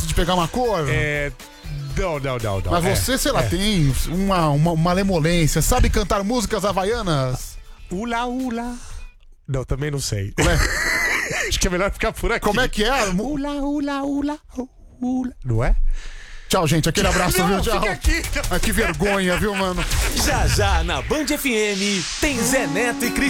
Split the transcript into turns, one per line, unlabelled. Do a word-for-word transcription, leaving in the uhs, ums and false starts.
gosta de pegar uma cor?
É... Não, não, não, não.
Mas
é,
você, sei lá,
é.
tem uma, uma, uma malemolência. Sabe cantar músicas havaianas?
Ula, ula. Não, também não sei.
Como é,
Acho que é melhor ficar por aqui.
como é que é?
Ula, ula, ula, ula. Não é?
Tchau, gente. Aquele abraço,
Não,
viu? Tchau.
fica aqui.
Ah, que vergonha, viu, mano?
Já já na Band F M tem Zé Neto e Cris.